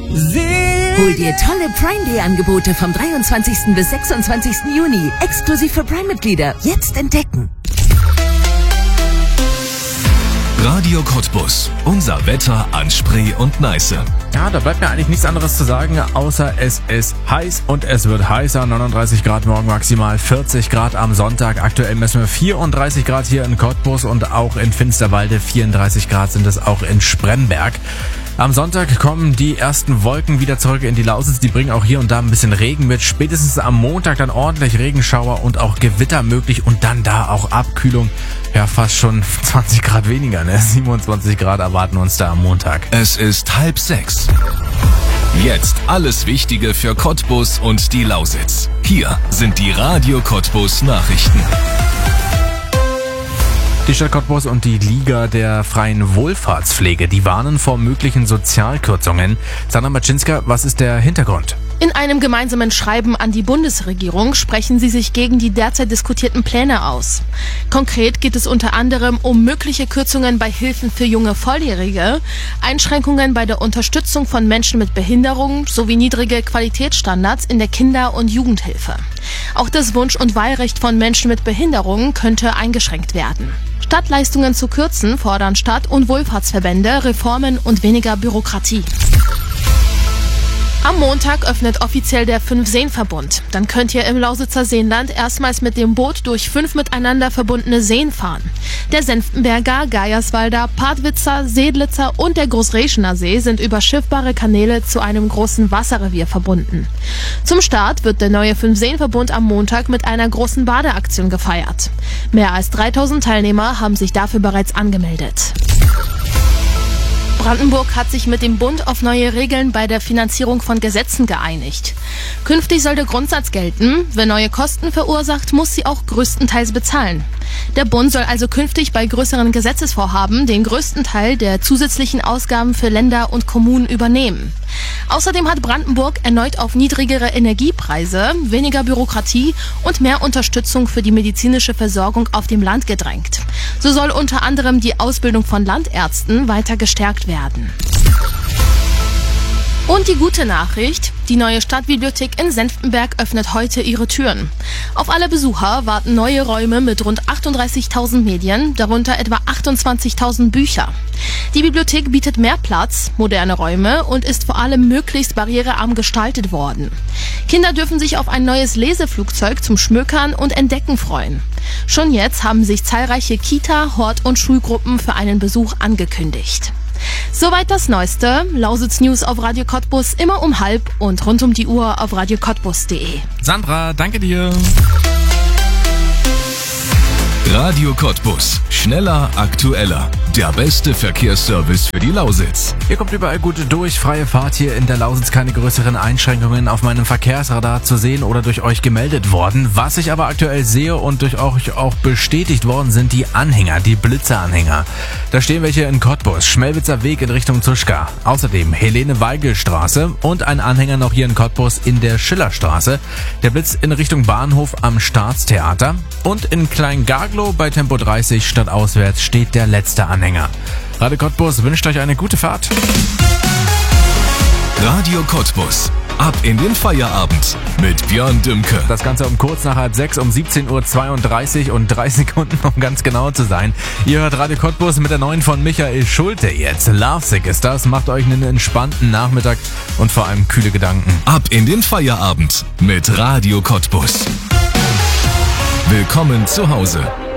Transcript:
Hol dir tolle Prime Day Angebote vom 23. bis 26. Juni. Exklusiv für Prime-Mitglieder. Jetzt entdecken. Radio Cottbus. Unser Wetter an Spree und Neiße. Ja, da bleibt mir eigentlich nichts anderes zu sagen, außer es ist heiß und es wird heißer. 39 Grad morgen maximal, 40 Grad am Sonntag. Aktuell messen wir 34 Grad hier in Cottbus und auch in Finsterwalde. 34 Grad sind es auch in Spremberg. Am Sonntag kommen die ersten Wolken wieder zurück in die Lausitz. Die bringen auch hier und da ein bisschen Regen mit. Spätestens am Montag dann ordentlich Regenschauer und auch Gewitter möglich. Und dann da auch Abkühlung. Ja, fast schon 20 Grad weniger, ne? 27 Grad erwarten uns da am Montag. Es ist 5:30. Jetzt alles Wichtige für Cottbus und die Lausitz. Hier sind die Radio Cottbus Nachrichten. Die Stadt Cottbus und die Liga der freien Wohlfahrtspflege, die warnen vor möglichen Sozialkürzungen. Sanna Maczynska, was ist der Hintergrund? In einem gemeinsamen Schreiben an die Bundesregierung sprechen sie sich gegen die derzeit diskutierten Pläne aus. Konkret geht es unter anderem um mögliche Kürzungen bei Hilfen für junge Volljährige, Einschränkungen bei der Unterstützung von Menschen mit Behinderungen sowie niedrige Qualitätsstandards in der Kinder- und Jugendhilfe. Auch das Wunsch- und Wahlrecht von Menschen mit Behinderungen könnte eingeschränkt werden. Statt Leistungen zu kürzen, fordern Stadt- und Wohlfahrtsverbände Reformen und weniger Bürokratie. Am Montag öffnet offiziell der 5-Seen-Verbund. Dann könnt ihr im Lausitzer Seenland erstmals mit dem Boot durch 5 miteinander verbundene Seen fahren. Der Senftenberger, Geierswalder, Partwitzer, Sedlitzer und der Großreschener See sind über schiffbare Kanäle zu einem großen Wasserrevier verbunden. Zum Start wird der neue 5-Seen-Verbund am Montag mit einer großen Badeaktion gefeiert. Mehr als 3000 Teilnehmer haben sich dafür bereits angemeldet. Brandenburg hat sich mit dem Bund auf neue Regeln bei der Finanzierung von Gesetzen geeinigt. Künftig soll der Grundsatz gelten, wer neue Kosten verursacht, muss sie auch größtenteils bezahlen. Der Bund soll also künftig bei größeren Gesetzesvorhaben den größten Teil der zusätzlichen Ausgaben für Länder und Kommunen übernehmen. Außerdem hat Brandenburg erneut auf niedrigere Energiepreise, weniger Bürokratie und mehr Unterstützung für die medizinische Versorgung auf dem Land gedrängt. So soll unter anderem die Ausbildung von Landärzten weiter gestärkt werden. Und die gute Nachricht, die neue Stadtbibliothek in Senftenberg öffnet heute ihre Türen. Auf alle Besucher warten neue Räume mit rund 38.000 Medien, darunter etwa 28.000 Bücher. Die Bibliothek bietet mehr Platz, moderne Räume und ist vor allem möglichst barrierearm gestaltet worden. Kinder dürfen sich auf ein neues Leseflugzeug zum Schmökern und Entdecken freuen. Schon jetzt haben sich zahlreiche Kita-, Hort- und Schulgruppen für einen Besuch angekündigt. Soweit das Neueste. Lausitz News auf Radio Cottbus immer um 12:30 und rund um die Uhr auf radiocottbus.de. Sandra, danke dir. Radio Cottbus. Schneller, aktueller. Der beste Verkehrsservice für die Lausitz. Ihr kommt überall gut durch. Freie Fahrt hier in der Lausitz. Keine größeren Einschränkungen auf meinem Verkehrsradar zu sehen oder durch euch gemeldet worden. Was ich aber aktuell sehe und durch euch auch bestätigt worden sind, die Anhänger, die Blitzeranhänger. Da stehen welche in Cottbus. Schmelwitzer Weg in Richtung Zuschka. Außerdem Helene-Weigel-Straße und ein Anhänger noch hier in Cottbus in der Schillerstraße. Der Blitz in Richtung Bahnhof am Staatstheater. Und in Klein-Gaglow bei Tempo 30 stadtauswärts steht der letzte Anhänger. Radio Cottbus wünscht euch eine gute Fahrt. Radio Cottbus. Ab in den Feierabend mit Björn Dümke. Das Ganze um kurz nach 5:30 um 17:32 Uhr und 3 Sekunden, um ganz genau zu sein. Ihr hört Radio Cottbus mit der neuen von Michael Schulte jetzt. Lovesick ist das. Macht euch einen entspannten Nachmittag und vor allem kühle Gedanken. Ab in den Feierabend mit Radio Cottbus. Willkommen zu Hause.